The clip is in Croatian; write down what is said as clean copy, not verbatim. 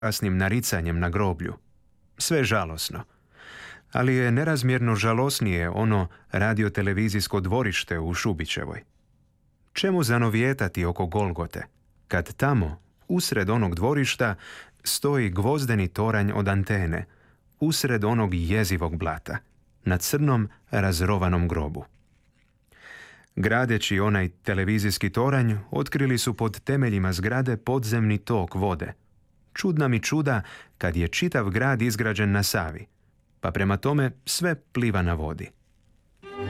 kasnim naricanjem na groblju. Sve žalosno. Ali je nerazmjerno žalosnije ono radiotelevizijsko dvorište u Šubićevoj. Čemu zanovijetati oko Golgote, kad tamo, usred onog dvorišta, stoji gvozdeni toranj od antene, usred onog jezivog blata, na crnom razrovanom grobu. Gradeći onaj televizijski toranj, otkrili su pod temeljima zgrade podzemni tok vode. Čudna mi čuda kad je čitav grad izgrađen na Savi, pa prema tome sve pliva na vodi.